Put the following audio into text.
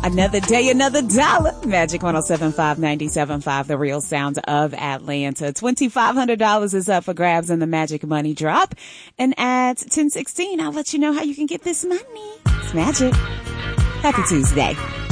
Another day, another dollar. Magic 107.5, 97.5, the real sound of Atlanta. $2,500 is up for grabs in the Magic Money Drop. And at 10:16, I'll let you know how you can get this money. It's Magic. Happy Tuesday.